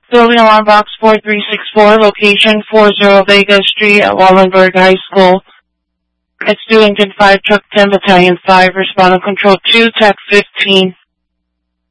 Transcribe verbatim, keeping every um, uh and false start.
Building alarm box four three six four, location four zero Vega Street at Wallenberg High School. It's Dillington five, Truck ten, Battalion five, responding control two, Tech fifteen.